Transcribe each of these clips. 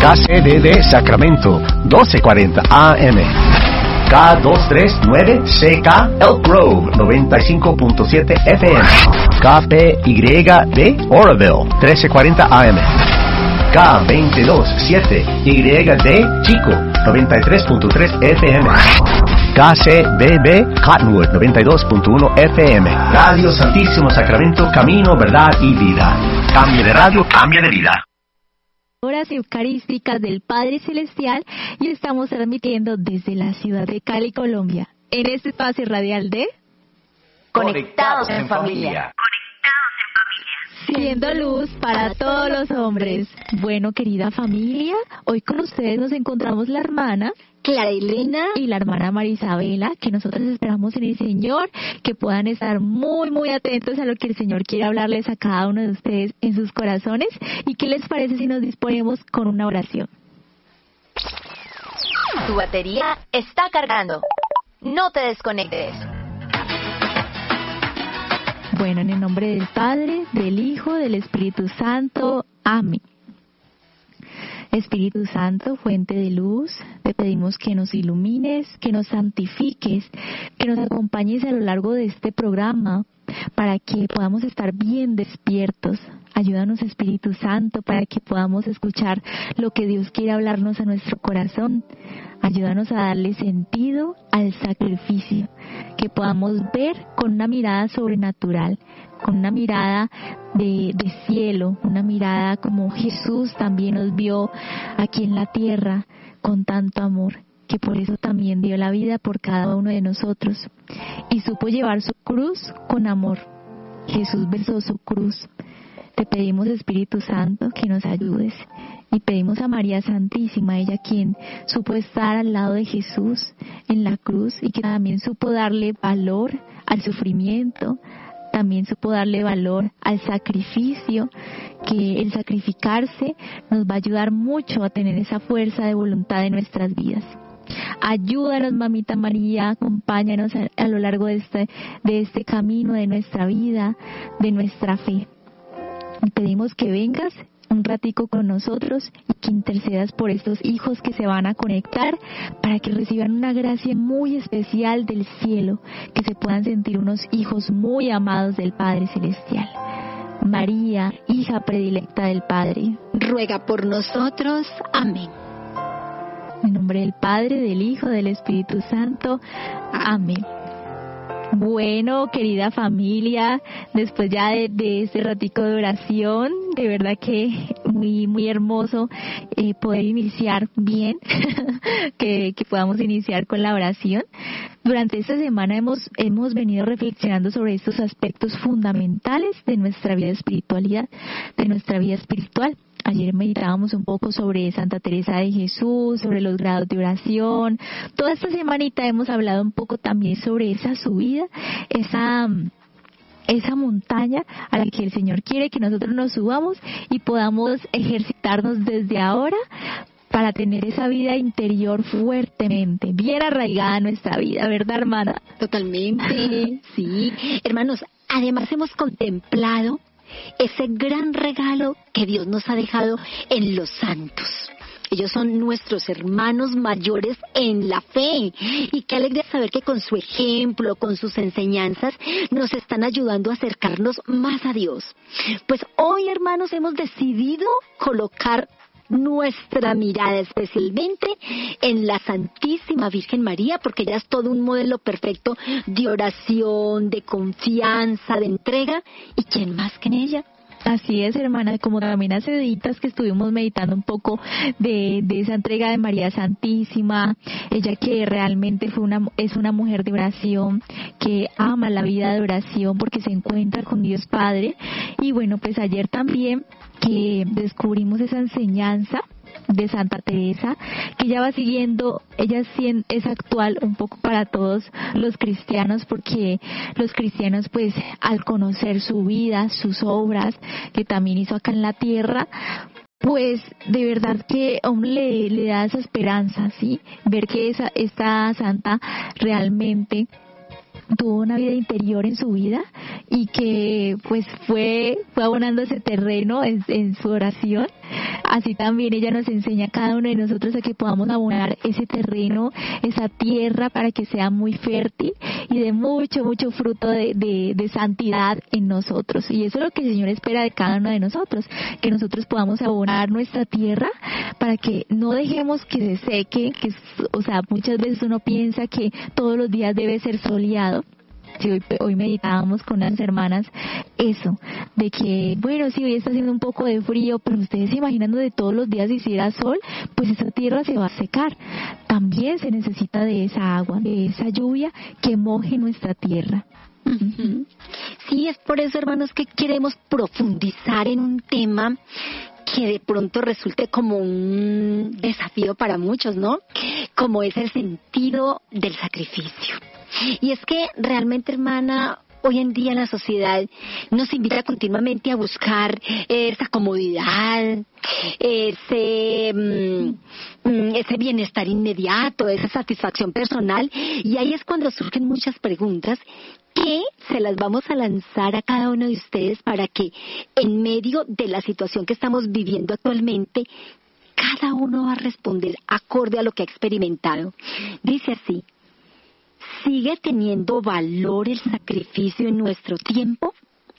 KCDD Sacramento, 1240 AM. K239CK Elk Grove, 95.7 FM. KPYD Oroville, 1340 AM. K227YD Chico, 93.3 FM. KCBB Cottonwood, 92.1 FM. Radio Santísimo Sacramento, camino, verdad y vida. Cambie de radio, cambie de vida. Horas eucarísticas del Padre Celestial, y estamos transmitiendo desde la ciudad de Cali, Colombia, en este espacio radial de Conectados en Familia. Siendo luz para todos los hombres. Bueno, querida familia, hoy con ustedes nos encontramos la hermana Clara Elena y la hermana María Isabela, que nosotros esperamos en el Señor que puedan estar muy, muy atentos a lo que el Señor quiere hablarles a cada uno de ustedes en sus corazones. ¿Y qué les parece si nos disponemos con una oración? Tu batería está cargando. No te desconectes. Bueno, en el nombre del Padre, del Hijo, del Espíritu Santo. Amén. Espíritu Santo, fuente de luz, te pedimos que nos ilumines, que nos santifiques, que nos acompañes a lo largo de este programa para que podamos estar bien despiertos. Ayúdanos, Espíritu Santo, para que podamos escuchar lo que Dios quiere hablarnos a nuestro corazón. Ayúdanos a darle sentido al sacrificio, que podamos ver con una mirada sobrenatural, con una mirada de cielo, una mirada como Jesús también nos vio aquí en la tierra con tanto amor, que por eso también dio la vida por cada uno de nosotros y supo llevar su cruz con amor. Jesús besó su cruz. Te pedimos, Espíritu Santo, que nos ayudes, y pedimos a María Santísima, ella quien supo estar al lado de Jesús en la cruz y que también supo darle valor al sufrimiento, también supo darle valor al sacrificio, que el sacrificarse nos va a ayudar mucho a tener esa fuerza de voluntad en nuestras vidas. Ayúdanos, Mamita María, acompáñanos a lo largo de este camino de nuestra vida, de nuestra fe. Y pedimos que vengas un ratico con nosotros y que intercedas por estos hijos que se van a conectar para que reciban una gracia muy especial del cielo, que se puedan sentir unos hijos muy amados del Padre Celestial. María, hija predilecta del Padre, ruega por nosotros. Amén. En nombre del Padre, del Hijo, del Espíritu Santo. Amén. Bueno, querida familia, después ya de este ratico de oración, de verdad que muy hermoso poder iniciar bien, que podamos iniciar con la oración. Durante esta semana hemos venido reflexionando sobre estos aspectos fundamentales de nuestra vida espiritualidad, de nuestra vida espiritual. Ayer meditábamos un poco sobre Santa Teresa de Jesús, sobre los grados de oración. Toda esta semanita hemos hablado un poco también sobre esa subida, esa montaña a la que el Señor quiere que nosotros nos subamos y podamos ejercitarnos desde ahora para tener esa vida interior fuertemente, bien arraigada en nuestra vida, ¿verdad, hermana? Totalmente, sí. Hermanos, además hemos contemplado ese gran regalo que Dios nos ha dejado en los santos. Ellos son nuestros hermanos mayores en la fe. Y qué alegría saber que con su ejemplo, con sus enseñanzas, nos están ayudando a acercarnos más a Dios. Pues hoy, hermanos, hemos decidido colocar nuestra mirada especialmente en la Santísima Virgen María, porque ella es todo un modelo perfecto de oración, de confianza, de entrega. ¿Y quién más que en ella? Así es, hermana, como también hace días que estuvimos meditando un poco de esa entrega de María Santísima, ella que realmente es una mujer de oración, que ama la vida de oración porque se encuentra con Dios Padre. Y bueno, pues ayer también que descubrimos esa enseñanza de Santa Teresa, que ella va siguiendo, ella es actual un poco para todos los cristianos, porque los cristianos pues al conocer su vida, sus obras que también hizo acá en la tierra, pues de verdad que hombre le da esa esperanza, ¿sí? Ver que esta santa realmente tuvo una vida interior en su vida y que pues fue abonando ese terreno en su oración así también ella nos enseña a cada uno de nosotros a que podamos abonar ese terreno, esa tierra, para que sea muy fértil y de mucho fruto de santidad en nosotros. Y eso es lo que el Señor espera de cada uno de nosotros, que nosotros podamos abonar nuestra tierra para que no dejemos que se seque, o sea, muchas veces uno piensa que todos los días debe ser soleado. Sí, hoy meditábamos con las hermanas eso, de que, bueno, sí, hoy está haciendo un poco de frío, pero ustedes se imaginan de todos los días hiciera sol, pues esa tierra se va a secar. También se necesita de esa agua, de esa lluvia que moje nuestra tierra. Uh-huh. Sí, es por eso, hermanos, que queremos profundizar en un tema que de pronto resulte como un desafío para muchos, ¿no? Como es el sentido del sacrificio. Y es que realmente, hermana, hoy en día la sociedad nos invita continuamente a buscar esa comodidad, ese bienestar inmediato, esa satisfacción personal, y ahí es cuando surgen muchas preguntas que se las vamos a lanzar a cada uno de ustedes para que en medio de la situación que estamos viviendo actualmente, cada uno va a responder acorde a lo que ha experimentado. Dice así: ¿sigue teniendo valor el sacrificio en nuestro tiempo?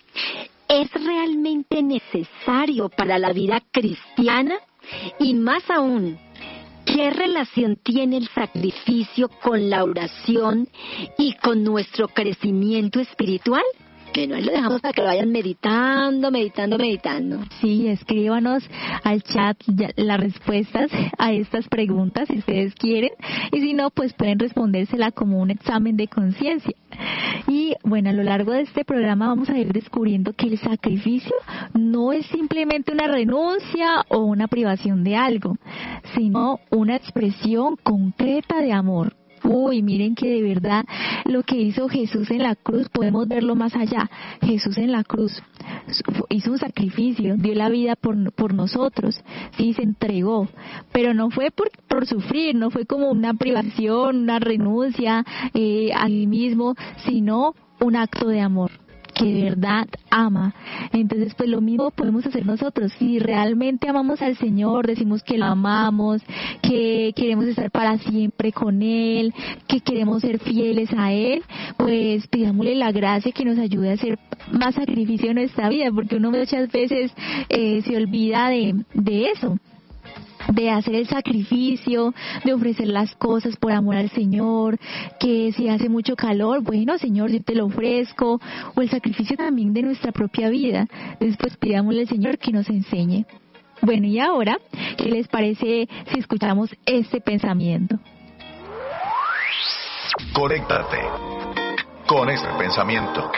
¿Es realmente necesario para la vida cristiana? Y más aún, ¿qué relación tiene el sacrificio con la oración y con nuestro crecimiento espiritual? Bueno, ahí lo dejamos para que lo vayan meditando. Sí, escríbanos al chat las respuestas a estas preguntas si ustedes quieren, y si no, pues pueden respondérsela como un examen de conciencia. Y bueno, a lo largo de este programa vamos a ir descubriendo que el sacrificio no es simplemente una renuncia o una privación de algo, sino una expresión concreta de amor. Uy, miren que de verdad lo que hizo Jesús en la cruz, podemos verlo más allá. Jesús en la cruz hizo un sacrificio, dio la vida por nosotros, sí, se entregó, pero no fue por sufrir, no fue como una privación, una renuncia a sí mismo, sino un acto de amor que de verdad ama. Entonces, pues lo mismo podemos hacer nosotros. Si realmente amamos al Señor, decimos que lo amamos, que queremos estar para siempre con Él, que queremos ser fieles a Él, pues pidámosle la gracia que nos ayude a hacer más sacrificio en nuestra vida, porque uno muchas veces se olvida de eso, de hacer el sacrificio, de ofrecer las cosas por amor al Señor, que si hace mucho calor, bueno, Señor, yo te lo ofrezco, o el sacrificio también de nuestra propia vida. Después pidámosle al Señor que nos enseñe. Bueno, y ahora, ¿qué les parece si escuchamos este pensamiento? Conéctate con este pensamiento.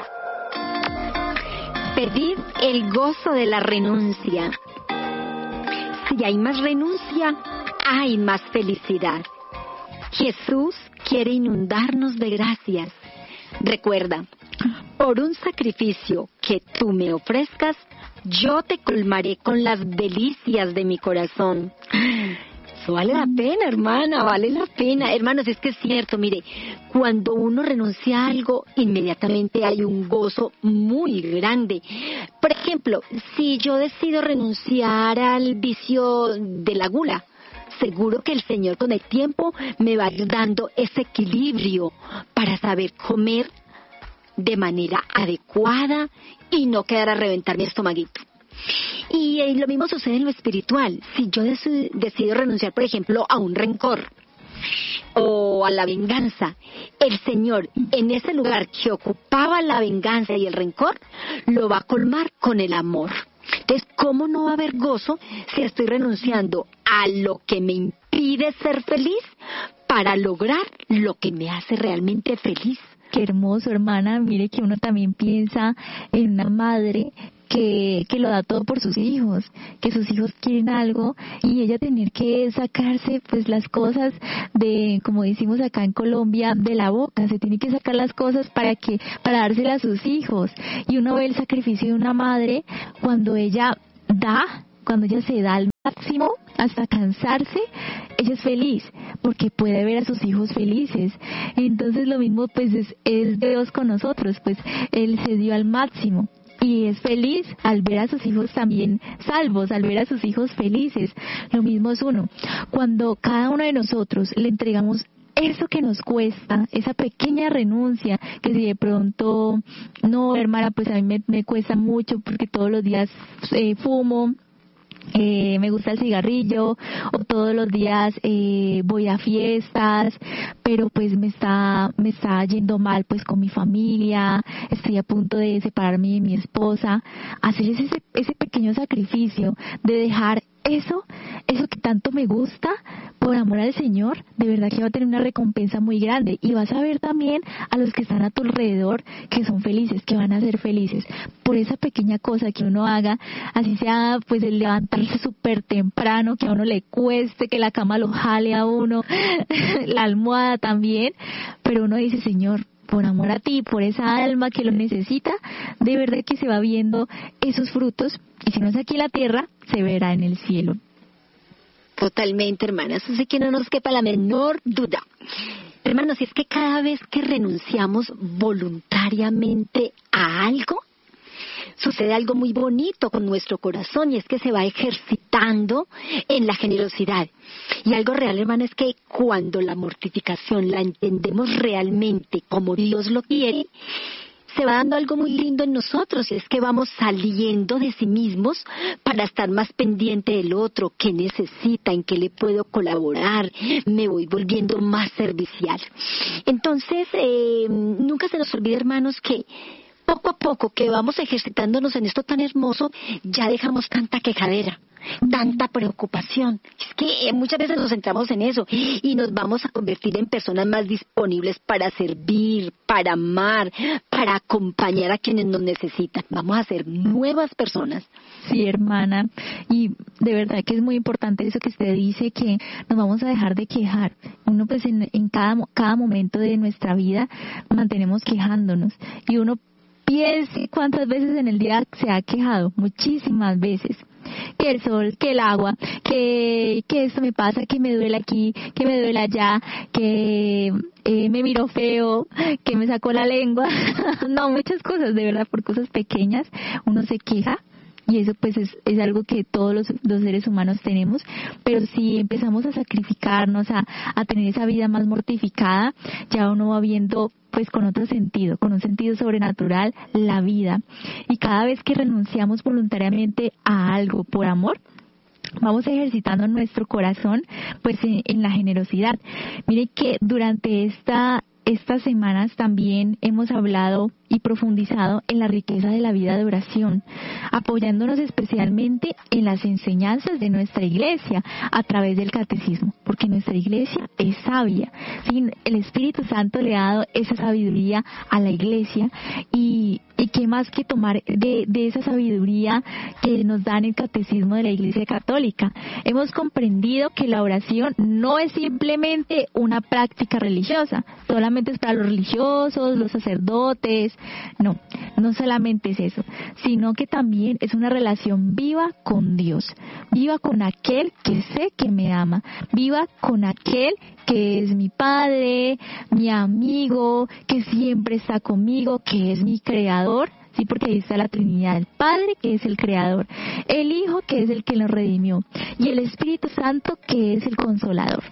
Pedir el gozo de la renuncia. Si hay más renuncia, hay más felicidad. Jesús quiere inundarnos de gracias. Recuerda, por un sacrificio que tú me ofrezcas, yo te colmaré con las delicias de mi corazón. Eso vale la pena, hermana, vale la pena. Hermanos, es que es cierto, mire, cuando uno renuncia a algo, inmediatamente hay un gozo muy grande. Por ejemplo, si yo decido renunciar al vicio de la gula, seguro que el Señor con el tiempo me va dando ese equilibrio para saber comer de manera adecuada y no quedar a reventar mi estomaguito. Y lo mismo sucede en lo espiritual. Si yo decido renunciar, por ejemplo, a un rencor o a la venganza, el Señor en ese lugar que ocupaba la venganza y el rencor, lo va a colmar con el amor. Entonces, ¿cómo no va a haber gozo si estoy renunciando a lo que me impide ser feliz para lograr lo que me hace realmente feliz? Qué hermoso, hermana. Mire que uno también piensa en una madre que lo da todo por sus hijos, que sus hijos quieren algo y ella tener que sacarse pues las cosas de, como decimos acá en Colombia, de la boca. Se tiene que sacar las cosas para dárselas a sus hijos. Y uno ve el sacrificio de una madre cuando ella se da al máximo hasta cansarse, ella es feliz porque puede ver a sus hijos felices. Entonces lo mismo pues es Dios con nosotros, pues Él se dio al máximo y es feliz al ver a sus hijos también salvos, al ver a sus hijos felices. Lo mismo es uno. Cuando cada uno de nosotros le entregamos eso que nos cuesta, esa pequeña renuncia, que si de pronto, no, hermana, pues a mí me cuesta mucho porque todos los días fumo, me gusta el cigarrillo, o todos los días voy a fiestas, pero pues me está yendo mal pues con mi familia, estoy a punto de separarme de mi esposa. Hacer ese pequeño sacrificio de dejar eso que tanto me gusta por amor al Señor, de verdad que va a tener una recompensa muy grande, y vas a ver también a los que están a tu alrededor que son felices, que van a ser felices por esa pequeña cosa que uno haga, así sea pues el levantarse súper temprano, que a uno le cueste, que la cama lo jale a uno, la almohada también, pero uno dice: Señor, por amor a ti, por esa alma que lo necesita, de verdad que se va viendo esos frutos, y si no es aquí en la tierra, se verá en el cielo. Totalmente, hermanas, así que no nos quepa la menor duda. Hermanos, si es que cada vez que renunciamos voluntariamente a algo, sucede algo muy bonito con nuestro corazón, y es que se va ejercitando en la generosidad. Y algo real, hermano, es que cuando la mortificación la entendemos realmente como Dios lo quiere, se va dando algo muy lindo en nosotros, y es que vamos saliendo de sí mismos para estar más pendiente del otro, qué necesita, en qué le puedo colaborar, me voy volviendo más servicial. Entonces, nunca se nos olvide, hermanos, que poco a poco que vamos ejercitándonos en esto tan hermoso, ya dejamos tanta quejadera, tanta preocupación. Es que muchas veces nos centramos en eso y nos vamos a convertir en personas más disponibles para servir, para amar, para acompañar a quienes nos necesitan. Vamos a ser nuevas personas. Sí, hermana, y de verdad que es muy importante eso que usted dice, que nos vamos a dejar de quejar. Uno pues en cada momento de nuestra vida mantenemos quejándonos, y uno piense cuántas veces en el día se ha quejado, muchísimas veces. Que el sol, que el agua, que esto me pasa, que me duele aquí, que me duele allá, que me miro feo, que me sacó la lengua. No, muchas cosas, de verdad, por cosas pequeñas uno se queja. Y eso pues es algo que todos los seres humanos tenemos, pero si empezamos a sacrificarnos, a tener esa vida más mortificada, ya uno va viendo pues con otro sentido, con un sentido sobrenatural, la vida. Y cada vez que renunciamos voluntariamente a algo por amor, vamos ejercitando nuestro corazón pues en la generosidad. Mire que durante estas semanas también hemos hablado y profundizado en la riqueza de la vida de oración, apoyándonos especialmente en las enseñanzas de nuestra iglesia a través del catecismo, porque nuestra iglesia es sabia, ¿sí? El Espíritu Santo le ha dado esa sabiduría a la iglesia, y qué más que tomar de esa sabiduría que nos dan el catecismo de la Iglesia Católica. Hemos comprendido que la oración no es simplemente una práctica religiosa, solamente es para los religiosos, los sacerdotes. No solamente es eso, sino que también es una relación viva con Dios, viva con aquel que sé que me ama, viva con aquel que es mi Padre, mi amigo, que siempre está conmigo, que es mi Creador. Sí, porque ahí está la Trinidad: el Padre, que es el Creador, el Hijo, que es el que nos redimió, y el Espíritu Santo, que es el Consolador.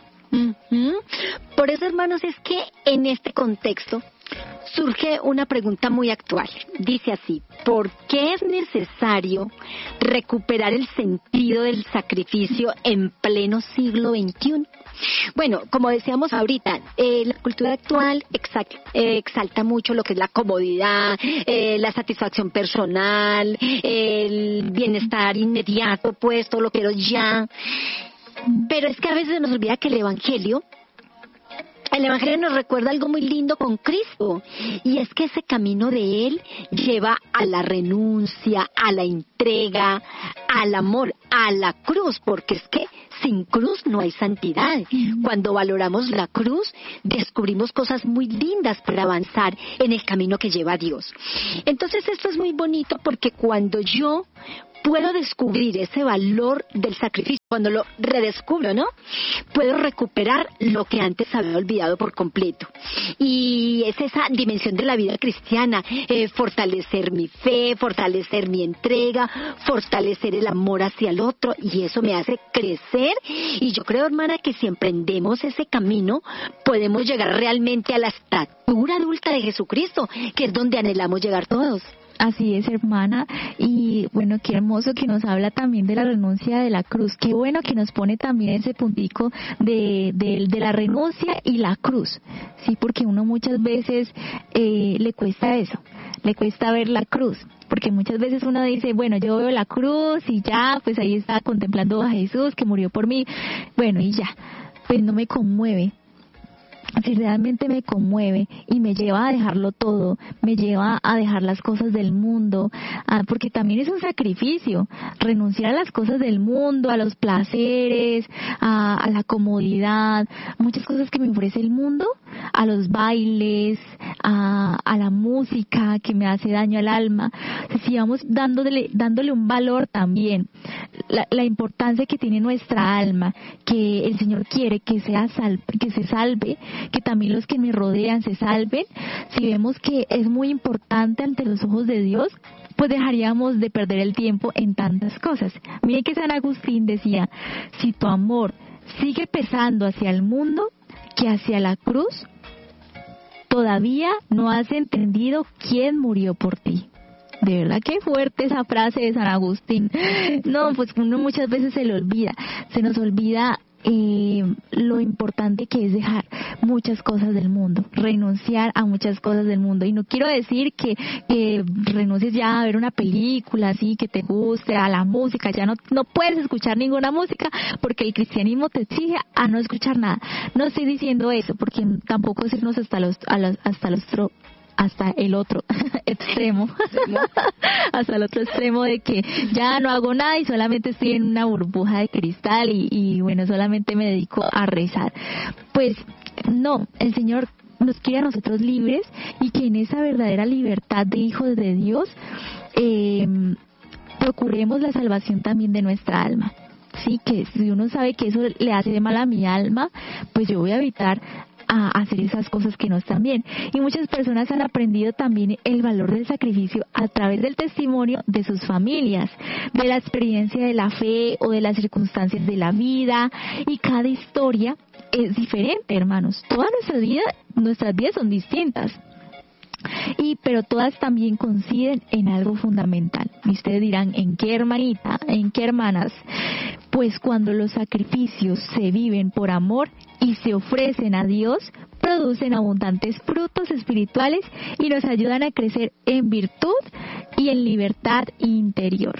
Por eso, hermanos, es que en este contexto surge una pregunta muy actual. Dice así: ¿por qué es necesario recuperar el sentido del sacrificio en pleno siglo XXI? Bueno, como decíamos ahorita, la cultura actual exalta mucho lo que es la comodidad, la satisfacción personal, el bienestar inmediato, pues todo lo quiero ya. Pero es que a veces se nos olvida que el Evangelio nos recuerda algo muy lindo con Cristo, y es que ese camino de Él lleva a la renuncia, a la entrega, al amor, a la cruz, porque es que sin cruz no hay santidad. Cuando valoramos la cruz, descubrimos cosas muy lindas para avanzar en el camino que lleva a Dios. Entonces esto es muy bonito, porque cuando yo puedo descubrir ese valor del sacrificio, cuando lo redescubro, ¿no? Puedo recuperar lo que antes había olvidado por completo. Y es esa dimensión de la vida cristiana, fortalecer mi fe, fortalecer mi entrega, fortalecer el amor hacia el otro, y eso me hace crecer. Y yo creo, hermana, que si emprendemos ese camino, podemos llegar realmente a la estatura adulta de Jesucristo, que es donde anhelamos llegar todos. Así es, hermana, y bueno, qué hermoso que nos habla también de la renuncia de la cruz. Qué bueno que nos pone también ese puntico de la renuncia y la cruz, sí, porque uno muchas veces le cuesta eso, le cuesta ver la cruz, porque muchas veces uno dice, bueno, yo veo la cruz y ya, pues ahí está contemplando a Jesús que murió por mí, bueno, y ya, pues no me conmueve. Si realmente me conmueve y me lleva a dejarlo todo, me lleva a dejar las cosas del mundo, porque también es un sacrificio, renunciar a las cosas del mundo, a los placeres, a la comodidad, muchas cosas que me ofrece el mundo, a los bailes, a la música que me hace daño al alma. Si vamos dándole un valor también, la importancia que tiene nuestra alma, que el Señor quiere que se salve, que también los que me rodean se salven. Si vemos que es muy importante ante los ojos de Dios, pues dejaríamos de perder el tiempo en tantas cosas. Miren que San Agustín decía, si tu amor sigue pesando hacia el mundo que hacia la cruz, todavía no has entendido quién murió por ti. De verdad que fuerte esa frase de San Agustín. No, pues uno muchas veces se nos olvida lo importante que es dejar muchas cosas del mundo, renunciar a muchas cosas del mundo. Y no quiero decir que renuncies ya a ver una película así que te guste, a la música, ya no puedes escuchar ninguna música porque el cristianismo te exige a no escuchar nada. No estoy diciendo eso porque tampoco es irnos hasta el otro extremo, hasta el otro extremo de que ya no hago nada y solamente estoy en una burbuja de cristal y bueno, solamente me dedico a rezar. Pues no, el Señor nos quiere a nosotros libres y que en esa verdadera libertad de hijos de Dios procuremos la salvación también de nuestra alma. Sí, que si uno sabe que eso le hace de mal a mi alma, pues yo voy a evitar a hacer esas cosas que no están bien. Y muchas personas han aprendido también el valor del sacrificio a través del testimonio de sus familias, de la experiencia de la fe o de las circunstancias de la vida, y cada historia es diferente, hermanos. Toda nuestras vidas son distintas. Pero todas también coinciden en algo fundamental. Y ustedes dirán, ¿en qué, hermanita? ¿En qué, hermanas? Pues cuando los sacrificios se viven por amor y se ofrecen a Dios, producen abundantes frutos espirituales y nos ayudan a crecer en virtud y en libertad interior.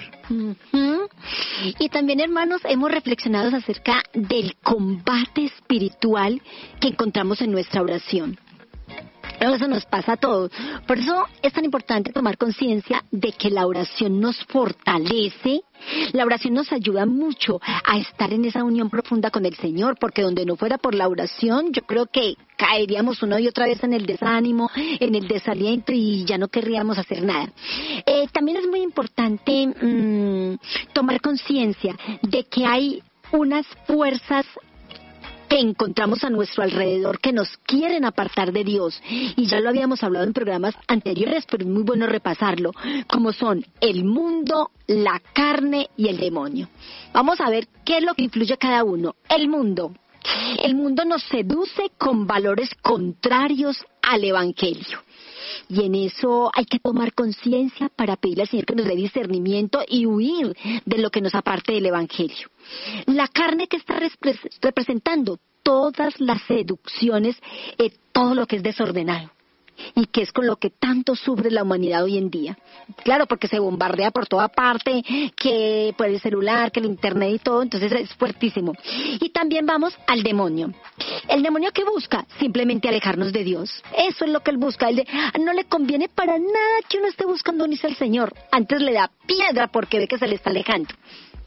Y también, hermanos, hemos reflexionado acerca del combate espiritual que encontramos en nuestra oración. Eso nos pasa a todos. Por eso es tan importante tomar conciencia de que la oración nos fortalece, la oración nos ayuda mucho a estar en esa unión profunda con el Señor, porque donde no fuera por la oración, yo creo que caeríamos una y otra vez en el desánimo, en el desaliento y ya no querríamos hacer nada. También es muy importante tomar conciencia de que hay unas fuerzas que encontramos a nuestro alrededor que nos quieren apartar de Dios, y ya lo habíamos hablado en programas anteriores, pero es muy bueno repasarlo, como son el mundo, la carne y el demonio. Vamos a ver qué es lo que influye cada uno. El mundo nos seduce con valores contrarios al Evangelio. Y en eso hay que tomar conciencia para pedirle al Señor que nos dé discernimiento y huir de lo que nos aparte del Evangelio. La carne que está representando todas las seducciones, todo lo que es desordenado, y que es con lo que tanto sufre la humanidad hoy en día. Claro, porque se bombardea por toda parte, que por el celular, que el internet y todo, entonces es fuertísimo. Y también vamos al demonio. El demonio, ¿qué busca? Simplemente alejarnos de Dios. Eso es lo que él busca. No le conviene para nada que uno esté buscando unirse al Señor. Antes le da piedra porque ve que se le está alejando.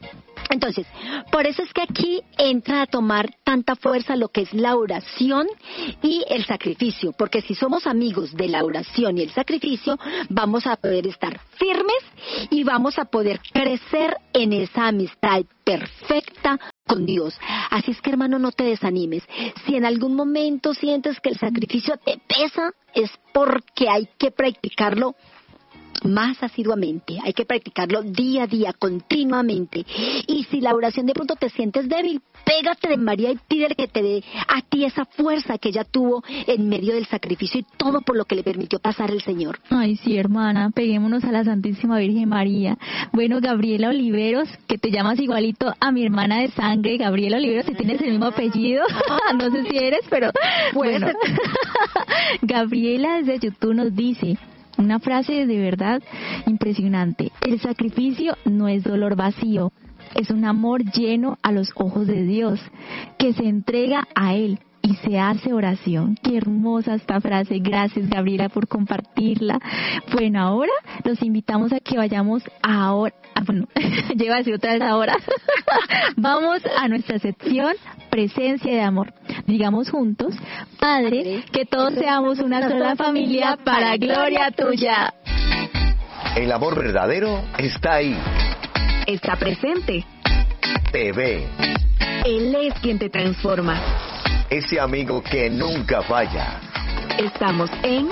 Entonces, por eso es que aquí entra a tomar tanta fuerza lo que es la oración y el sacrificio, porque si somos amigos de la oración y el sacrificio, vamos a poder estar firmes y vamos a poder crecer en esa amistad perfecta con Dios. Así es que, hermano, no te desanimes. Si en algún momento sientes que el sacrificio te pesa, es porque hay que practicarlo más asiduamente, hay que practicarlo día a día, continuamente. Y si la oración de pronto te sientes débil, pégate de María y pídele que te dé a ti esa fuerza que ella tuvo en medio del sacrificio y todo por lo que le permitió pasar el Señor. Ay, sí, hermana, peguémonos a la Santísima Virgen María. Bueno, Gabriela Oliveros, que te llamas igualito a mi hermana de sangre, Gabriela Oliveros, si tienes el mismo apellido, no sé si eres, pero bueno. Gabriela desde YouTube nos dice una frase de verdad impresionante: el sacrificio no es dolor vacío, es un amor lleno a los ojos de Dios, que se entrega a Él y se hace oración. Qué hermosa esta frase. Gracias, Gabriela, por compartirla. Bueno, ahora los invitamos a que vayamos ahora. Bueno, lleva a decir otra vez ahora. Vamos a nuestra sección Presencia de Amor. Digamos juntos: Padre, que todos seamos una sola familia para gloria tuya. El amor verdadero está ahí. Está presente. Te ve. Él es quien te transforma. Ese amigo que nunca falla. Estamos en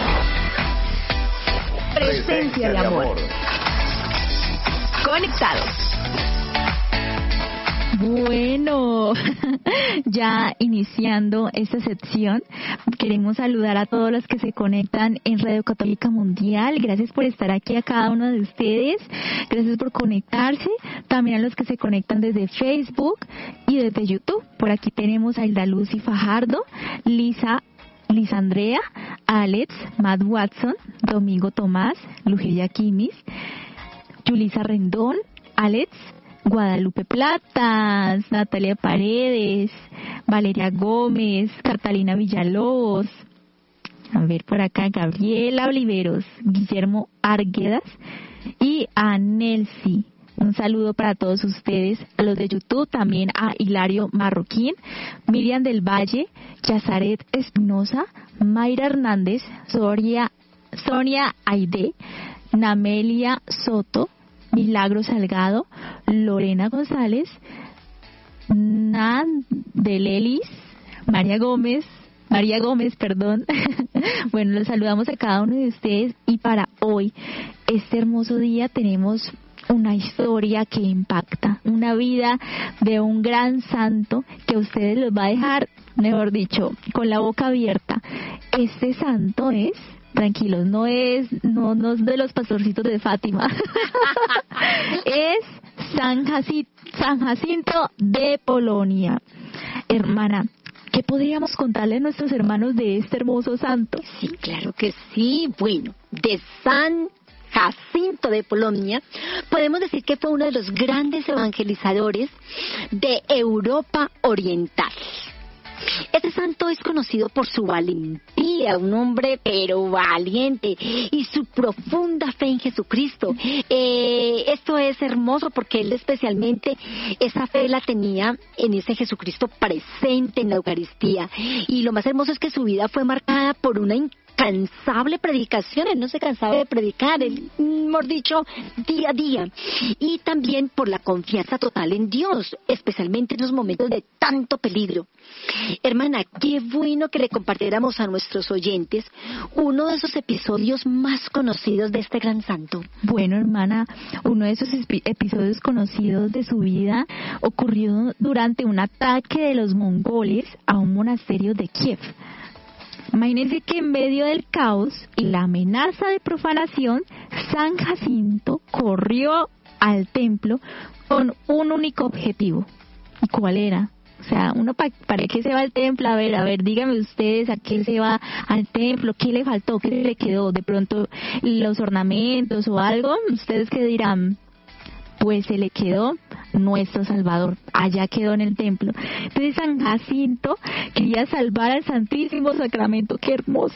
Presencia de Amor. Conectados. Bueno, ya iniciando esta sección, queremos saludar a todos los que se conectan en Radio Católica Mundial. Gracias por estar aquí, a cada uno de ustedes. Gracias por conectarse. También a los que se conectan desde Facebook y desde YouTube. Por aquí tenemos a Hilda Lucy Fajardo, Lisa Andrea, Alex, Matt Watson, Domingo Tomás, Lugelia Quimis, Yulisa Rendón, Alex, Guadalupe Platas, Natalia Paredes, Valeria Gómez, Catalina Villalobos, a ver por acá, Gabriela Oliveros, Guillermo Arguedas y a Nelsi. Un saludo para todos ustedes, a los de YouTube, también a Hilario Marroquín, Miriam del Valle, Yazaret Espinosa, Mayra Hernández, Sonia Aide, Namelia Soto, Milagro Salgado, Lorena González, Nan de Lelis, María Gómez, Bueno, los saludamos a cada uno de ustedes, y para hoy, este hermoso día, tenemos una historia que impacta, una vida de un gran santo que a ustedes los va a dejar, mejor dicho, con la boca abierta. Este santo es, tranquilos, no es de los pastorcitos de Fátima, es San Jacinto de Polonia. Hermana, ¿qué podríamos contarle a nuestros hermanos de este hermoso santo? Sí, claro que sí. Bueno, de San Jacinto de Polonia, podemos decir que fue uno de los grandes evangelizadores de Europa Oriental. Este santo es conocido por su valentía, un hombre pero valiente, y su profunda fe en Jesucristo. Esto es hermoso porque él especialmente esa fe la tenía en ese Jesucristo presente en la Eucaristía. Y lo más hermoso es que su vida fue marcada por una incansable predicación. Él no se cansaba de predicar, él, mejor dicho, día a día. Y también por la confianza total en Dios, especialmente en los momentos de tanto peligro. Hermana, qué bueno que le compartiéramos a nuestros oyentes uno de esos episodios más conocidos de este gran santo. Bueno, hermana, uno de esos episodios conocidos de su vida ocurrió durante un ataque de los mongoles a un monasterio de Kiev. Imagínense que en medio del caos y la amenaza de profanación, San Jacinto corrió al templo con un único objetivo. ¿Y cuál era? O sea, uno ¿para qué se va al templo? A ver, díganme ustedes, ¿a qué se va al templo? ¿Qué le faltó? ¿Qué le quedó? De pronto, los ornamentos o algo. ¿Ustedes qué dirán? Pues se le quedó nuestro Salvador, allá quedó en el templo. Entonces San Jacinto quería salvar al Santísimo Sacramento. ¡Qué hermoso!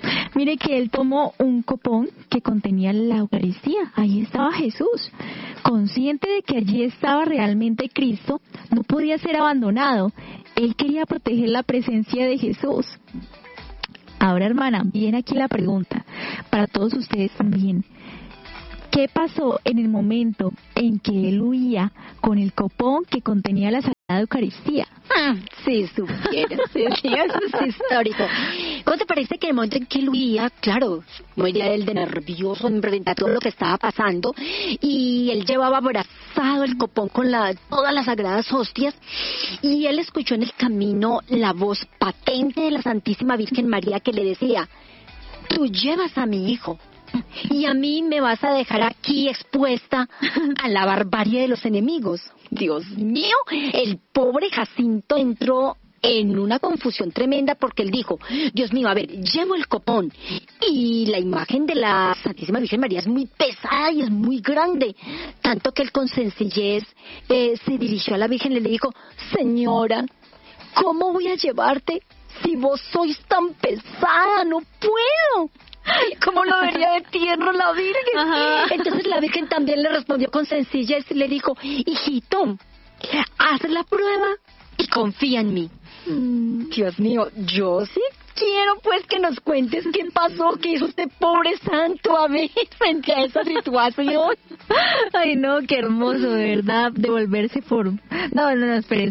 Mire que él tomó un copón que contenía la Eucaristía. Ahí estaba Jesús. Consciente de que allí estaba realmente Cristo, no podía ser abandonado. Él quería proteger la presencia de Jesús. Ahora, hermana, viene aquí la pregunta, para todos ustedes también. ¿Qué pasó en el momento en que él huía con el copón que contenía la Sagrada Eucaristía? Sí, supieras, sí, eso es histórico. ¿Cómo te parece que en el momento en que él huía, claro, moría él de nervioso frente a todo lo que estaba pasando, y él llevaba abrazado el copón con todas las sagradas hostias, y él escuchó en el camino la voz patente de la Santísima Virgen María que le decía: tú llevas a mi hijo, y a mí me vas a dejar aquí expuesta a la barbarie de los enemigos. Dios mío, el pobre Jacinto entró en una confusión tremenda porque él dijo: Dios mío, a ver, llevo el copón y la imagen de la Santísima Virgen María es muy pesada y es muy grande, tanto que él con sencillez se dirigió a la Virgen y le dijo: señora, ¿cómo voy a llevarte si vos sois tan pesada? No puedo. ¿Cómo lo vería de tierno la Virgen? Ajá. Entonces la Virgen también le respondió con sencillez y le dijo: hijito, haz la prueba y confía en mí. Dios mío, yo sí quiero pues que nos cuentes qué pasó, qué hizo este pobre santo a mí frente a esa situación. Ay, no, qué hermoso, de verdad, devolverse por... No, espere.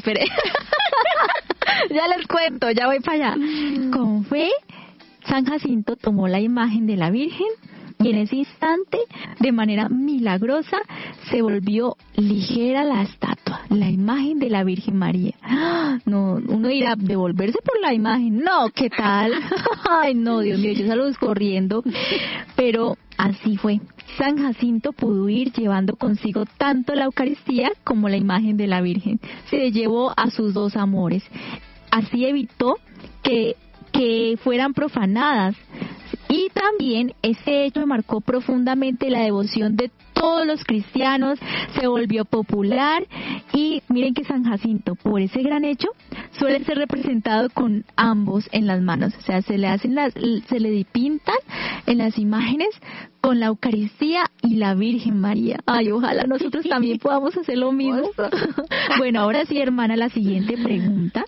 Ya les cuento, ya voy para allá. ¿Cómo fue? San Jacinto tomó la imagen de la Virgen y en ese instante, de manera milagrosa, se volvió ligera la estatua, la imagen de la Virgen María. No, uno dirá, devolverse por la imagen. No, ¿qué tal? Ay, no, Dios mío, yo salgo corriendo. Pero así fue. San Jacinto pudo ir llevando consigo tanto la Eucaristía como la imagen de la Virgen. Se llevó a sus dos amores. Así evitó que fueran profanadas, y también ese hecho marcó profundamente la devoción de todos los cristianos, se volvió popular, y miren que San Jacinto, por ese gran hecho, suele ser representado con ambos en las manos, o sea, se le dipintan en las imágenes con la Eucaristía y la Virgen María. Ay, ojalá nosotros también podamos hacer lo mismo. Bueno, ahora sí, hermana, la siguiente pregunta.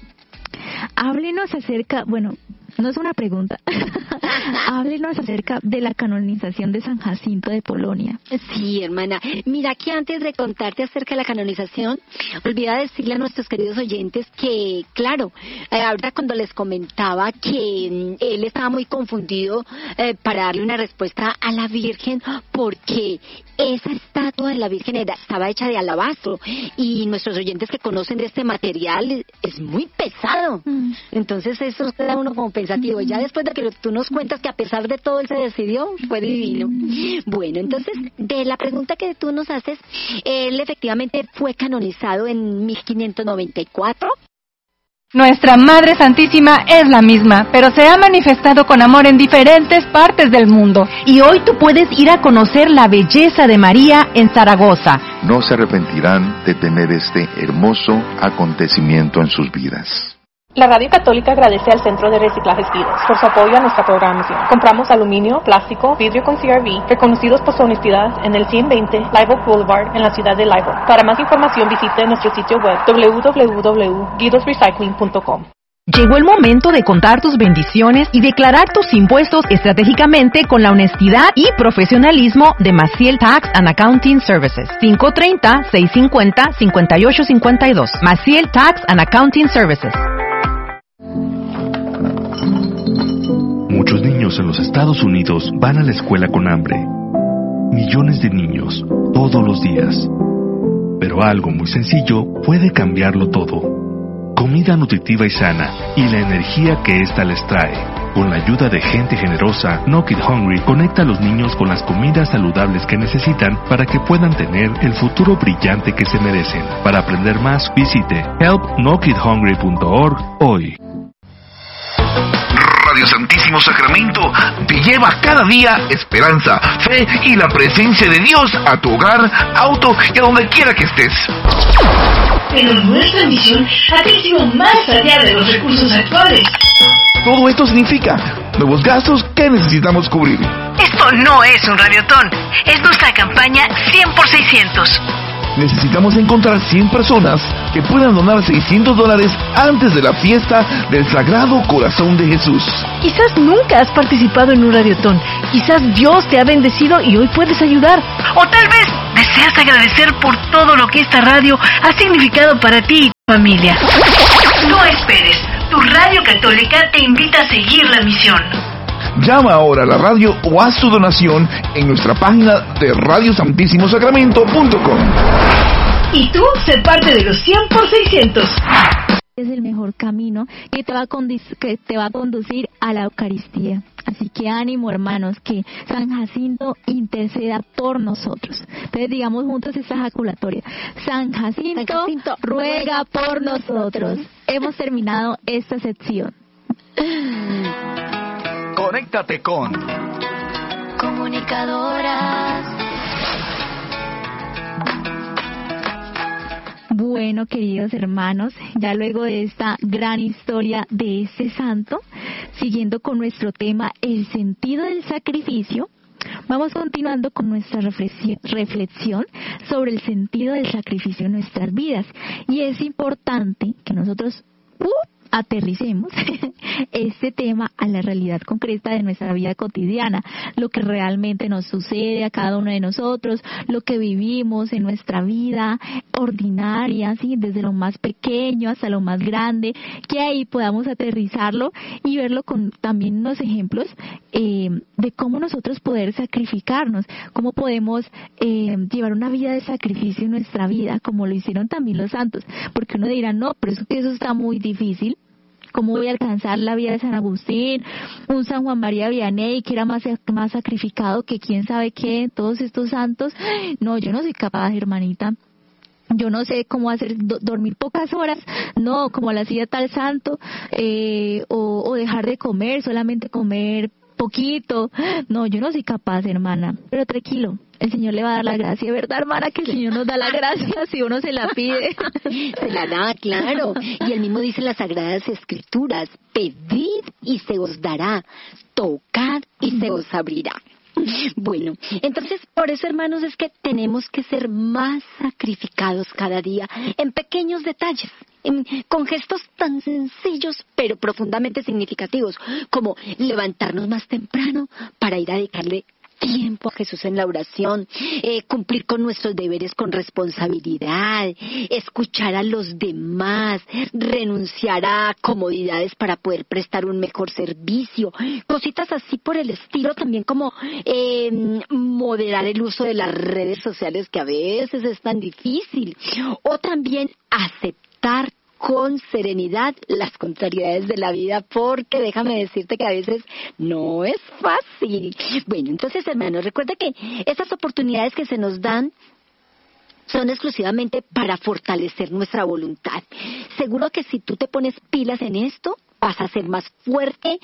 Háblenos acerca, bueno, no es una pregunta, háblenos acerca de la canonización de San Jacinto de Polonia. Sí, hermana, mira que antes de contarte acerca de la canonización, olvidé decirle a nuestros queridos oyentes que, claro, ahora cuando les comentaba que él estaba muy confundido para darle una respuesta a la Virgen, porque esa estatua de la Virgen estaba hecha de alabastro, y nuestros oyentes que conocen de este material es muy pesado. Entonces eso queda uno como pensativo. Ya después de que tú nos cuentas que a pesar de todo él se decidió, fue divino. Bueno, entonces de la pregunta que tú nos haces, él efectivamente fue canonizado en 1594. Nuestra Madre Santísima es la misma, pero se ha manifestado con amor en diferentes partes del mundo. Y hoy tú puedes ir a conocer la belleza de María en Zaragoza. No se arrepentirán de tener este hermoso acontecimiento en sus vidas. La Radio Católica agradece al Centro de Reciclajes Vidas por su apoyo a nuestra programación. Compramos aluminio, plástico, vidrio con CRV, reconocidos por su honestidad en el 120 Live Oak Boulevard en la ciudad de Live Oak. Para más información visite nuestro sitio web www.guidosrecycling.com. Llegó el momento de contar tus bendiciones y declarar tus impuestos estratégicamente con la honestidad y profesionalismo de Maciel Tax and Accounting Services. 530-650-5852. Maciel Tax and Accounting Services. Muchos niños en los Estados Unidos van a la escuela con hambre. Millones de niños, todos los días. Pero algo muy sencillo puede cambiarlo todo. Comida nutritiva y sana, y la energía que ésta les trae. Con la ayuda de gente generosa, No Kid Hungry conecta a los niños con las comidas saludables que necesitan para que puedan tener el futuro brillante que se merecen. Para aprender más, visite helpnokidhungry.org hoy. Radio Santísimo Sacramento te lleva cada día esperanza, fe y la presencia de Dios a tu hogar, auto y a donde quiera que estés. Pero nuestra misión ha crecido más allá de los recursos actuales. Todo esto significa nuevos gastos que necesitamos cubrir. Esto no es un radiotón, es nuestra campaña 100 por 600. Necesitamos encontrar 100 personas que puedan donar $600 antes de la fiesta del Sagrado Corazón de Jesús. Quizás nunca has participado en un radiotón. Quizás Dios te ha bendecido y hoy puedes ayudar. O tal vez deseas agradecer por todo lo que esta radio ha significado para ti y tu familia. No esperes. Tu radio católica te invita a seguir la misión. Llama ahora a la radio o haz tu donación en nuestra página de radiosantissimosacramento.com. Y tú, sé parte de los 100 por 600. Es el mejor camino que te va a conducir a la Eucaristía. Así que ánimo, hermanos, que San Jacinto interceda por nosotros. Entonces digamos juntos esta ejaculatoria: San Jacinto, ruega por nosotros. Hemos terminado esta sección. Conéctate con Comunicadoras. Bueno, queridos hermanos, ya luego de esta gran historia de este santo, siguiendo con nuestro tema, el sentido del sacrificio, vamos continuando con nuestra reflexión sobre el sentido del sacrificio en nuestras vidas. Y es importante que nosotros aterricemos este tema a la realidad concreta de nuestra vida cotidiana, lo que realmente nos sucede a cada uno de nosotros, lo que vivimos en nuestra vida ordinaria, ¿sí? Desde lo más pequeño hasta lo más grande, que ahí podamos aterrizarlo y verlo con también unos ejemplos de cómo nosotros poder sacrificarnos, cómo podemos llevar una vida de sacrificio en nuestra vida, como lo hicieron también los santos, porque uno dirá, no, pero eso está muy difícil. ¿Cómo voy a alcanzar la vida de San Agustín, un San Juan María Vianney, que era más sacrificado que quién sabe qué, todos estos santos? No, yo no soy capaz, hermanita. Yo no sé cómo hacer dormir pocas horas, no, como lo hacía tal santo, o dejar de comer, solamente comer poquito. No, yo no soy capaz, hermana. Pero tranquilo, el Señor le va a dar la gracia, ¿verdad, hermana? Que el Señor nos da la gracia si uno se la pide. Se la da, claro. Y él mismo dice en las Sagradas Escrituras: pedid y se os dará, tocad y se os abrirá. Bueno, entonces por eso, hermanos, es que tenemos que ser más sacrificados cada día en pequeños detalles, con gestos tan sencillos pero profundamente significativos, como levantarnos más temprano para ir a dedicarle tiempo a Jesús en la oración, cumplir con nuestros deberes con responsabilidad, escuchar a los demás, renunciar a comodidades para poder prestar un mejor servicio, cositas así por el estilo, también como moderar el uso de las redes sociales, que a veces es tan difícil, o también aceptar con serenidad las contrariedades de la vida, porque déjame decirte que a veces no es fácil. Bueno, entonces, hermanos, recuerda que esas oportunidades que se nos dan son exclusivamente para fortalecer nuestra voluntad. Seguro que si tú te pones pilas en esto, vas a ser más fuerte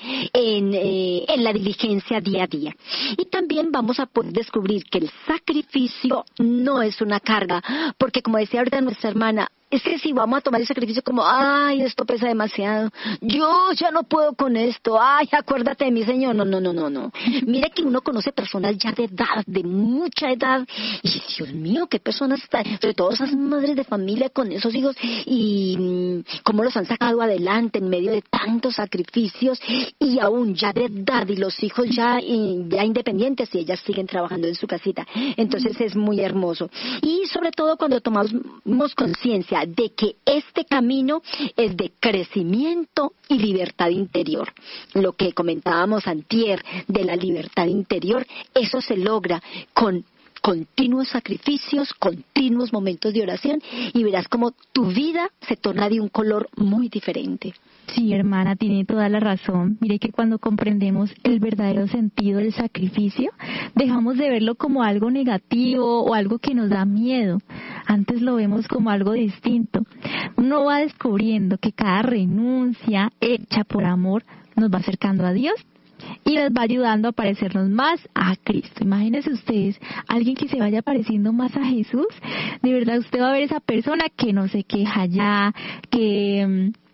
en la diligencia día a día. Y también vamos a poder descubrir que el sacrificio no es una carga, porque como decía ahorita nuestra hermana, es que si vamos a tomar el sacrificio como, ay, esto pesa demasiado, yo ya no puedo con esto, ay, acuérdate de mi Señor. No. Mire que uno conoce personas ya de edad, de mucha edad, y Dios mío, qué personas están, sobre todo esas madres de familia con esos hijos, y cómo los han sacado adelante en medio de tantos sacrificios, y aún ya de edad, y los hijos ya independientes, y ellas siguen trabajando en su casita. Entonces es muy hermoso. Y sobre todo cuando tomamos conciencia de que este camino es de crecimiento y libertad interior. Lo que comentábamos antier de la libertad interior, eso se logra con continuos sacrificios, continuos momentos de oración, y verás como tu vida se torna de un color muy diferente. Sí, hermana, tiene toda la razón. Mire que cuando comprendemos el verdadero sentido del sacrificio, dejamos de verlo como algo negativo o algo que nos da miedo. Antes lo vemos como algo distinto. Uno va descubriendo que cada renuncia hecha por amor nos va acercando a Dios y nos va ayudando a parecernos más a Cristo. Imagínense ustedes, alguien que se vaya pareciendo más a Jesús, de verdad usted va a ver esa persona que no se queja ya, que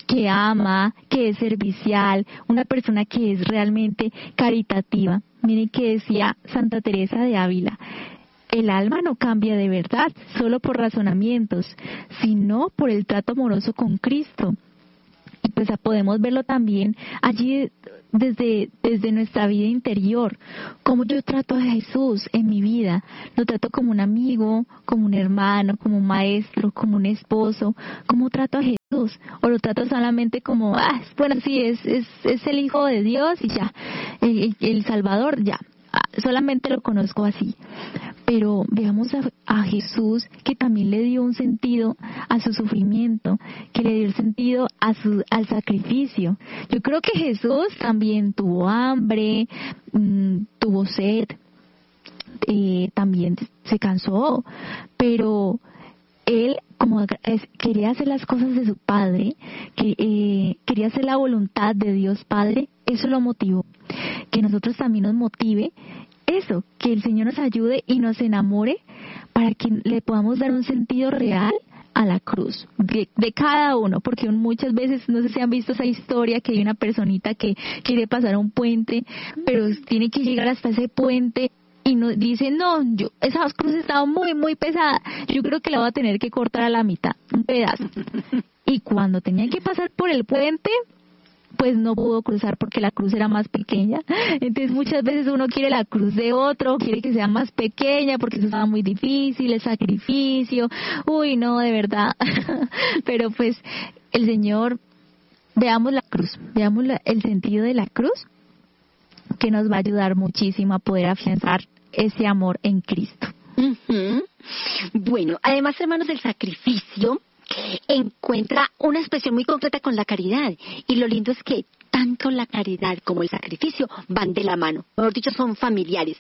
que ama, que es servicial, una persona que es realmente caritativa. Miren que decía Santa Teresa de Ávila: el alma no cambia de verdad solo por razonamientos, sino por el trato amoroso con Cristo. Y pues podemos verlo también allí desde nuestra vida interior, cómo yo trato a Jesús en mi vida. Lo trato como un amigo, como un hermano, como un maestro, como un esposo. ¿Cómo trato a Jesús? O lo trato solamente como, bueno, sí, es el Hijo de Dios y ya, el Salvador, ya. Solamente lo conozco así. Pero veamos a Jesús, que también le dio un sentido a su sufrimiento, que le dio el sentido al sacrificio. Yo creo que Jesús también tuvo hambre, tuvo sed, también se cansó, pero él, como quería hacer las cosas de su Padre, quería hacer la voluntad de Dios Padre, eso lo motivó. Que nosotros también nos motive eso, que el Señor nos ayude y nos enamore para que le podamos dar un sentido real a la cruz, de cada uno, porque muchas veces, no sé si han visto esa historia, que hay una personita que quiere pasar un puente, pero tiene que llegar hasta ese puente y dice, esa cruz estaba muy, muy pesada, yo creo que la voy a tener que cortar a la mitad, un pedazo. Y cuando tenía que pasar por el puente, pues no pudo cruzar porque la cruz era más pequeña. Entonces muchas veces uno quiere la cruz de otro, quiere que sea más pequeña porque eso estaba muy difícil, el sacrificio, no, de verdad. Pero pues el Señor, veamos la cruz, veamos el sentido de la cruz, que nos va a ayudar muchísimo a poder afianzar ese amor en Cristo. Uh-huh. Bueno, además, hermanos, el sacrificio encuentra una expresión muy concreta con la caridad, y lo lindo es que tanto la caridad como el sacrificio van de la mano, mejor dicho, son familiares.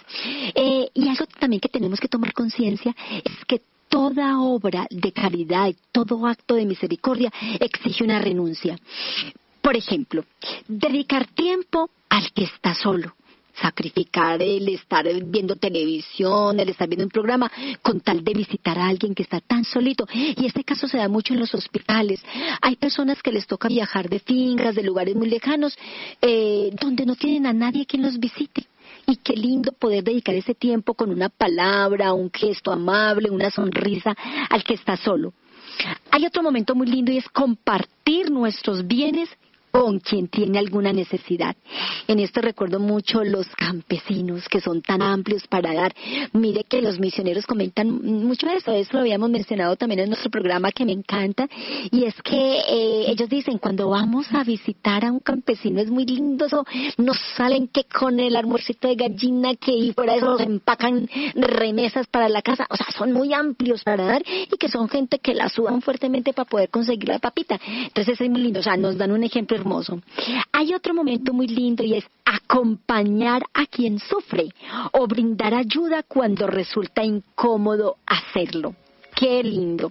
Y algo también que tenemos que tomar conciencia es que toda obra de caridad, todo acto de misericordia exige una renuncia. Por ejemplo, dedicar tiempo al que está solo. Sacrificar el estar viendo televisión, el estar viendo un programa, con tal de visitar a alguien que está tan solito. Y este caso se da mucho en los hospitales. Hay personas que les toca viajar de fincas, de lugares muy lejanos, donde no tienen a nadie quien los visite. Y qué lindo poder dedicar ese tiempo con una palabra, un gesto amable, una sonrisa al que está solo. Hay otro momento muy lindo y es compartir nuestros bienes con quien tiene alguna necesidad. En esto recuerdo mucho los campesinos, que son tan amplios para dar. Mire que los misioneros comentan mucho de eso lo habíamos mencionado también en nuestro programa, que me encanta, y es que ellos dicen, cuando vamos a visitar a un campesino es muy lindo eso, nos salen que con el almuercito de gallina, que y fuera de eso nos empacan remesas para la casa, o sea, son muy amplios para dar, y que son gente que la sudan fuertemente para poder conseguir la papita. Entonces es muy lindo, o sea, nos dan un ejemplo hermoso. Hay otro momento muy lindo y es acompañar a quien sufre o brindar ayuda cuando resulta incómodo hacerlo. ¡Qué lindo!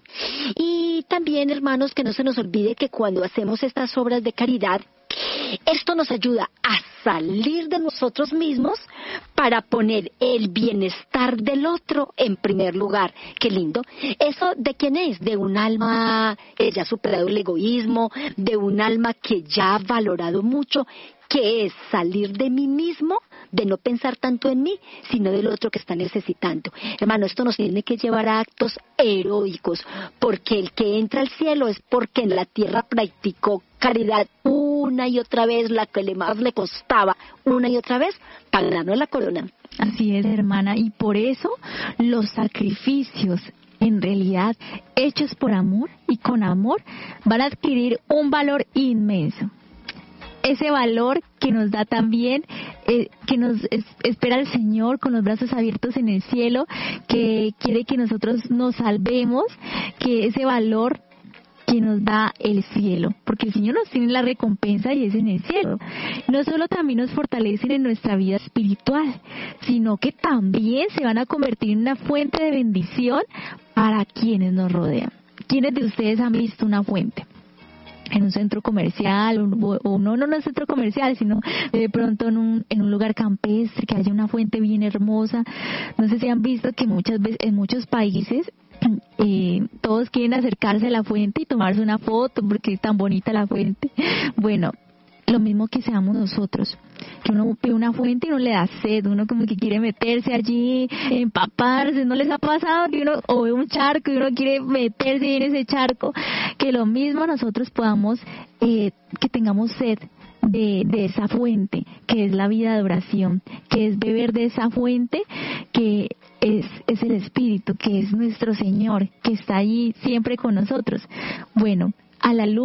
Y también, hermanos, que no se nos olvide que cuando hacemos estas obras de caridad, esto nos ayuda a salir de nosotros mismos para poner el bienestar del otro en primer lugar. ¡Qué lindo! ¿Eso de quién es? De un alma que ya ha superado el egoísmo, de un alma que ya ha valorado mucho, que es salir de mí mismo, de no pensar tanto en mí, sino del otro que está necesitando. Hermano, esto nos tiene que llevar a actos heroicos, porque el que entra al cielo es porque en la tierra practicó caridad una y otra vez, la que más le costaba una y otra vez, para ganarnos la corona. Así es, hermana, y por eso los sacrificios, en realidad, hechos por amor y con amor, van a adquirir un valor inmenso. Ese valor que nos da también, que nos espera el Señor con los brazos abiertos en el cielo, que quiere que nosotros nos salvemos, que ese valor que nos da el cielo, porque el Señor nos tiene la recompensa y es en el cielo. No solo también nos fortalecen en nuestra vida espiritual, sino que también se van a convertir en una fuente de bendición para quienes nos rodean. ¿Quiénes de ustedes han visto una fuente? En un centro comercial, o no en un centro comercial, sino de pronto en un lugar campestre, que haya una fuente bien hermosa. No sé si han visto que muchas veces en muchos países todos quieren acercarse a la fuente y tomarse una foto porque es tan bonita la fuente. Bueno, lo mismo que seamos nosotros, que uno ve una fuente y uno le da sed, uno como que quiere meterse allí, empaparse. ¿No les ha pasado que uno o ve un charco y uno quiere meterse en ese charco? Que lo mismo nosotros podamos, que tengamos sed de esa fuente, que es la vida de oración, que es beber de esa fuente, que es el Espíritu, que es nuestro Señor, que está ahí siempre con nosotros. Bueno, a la luz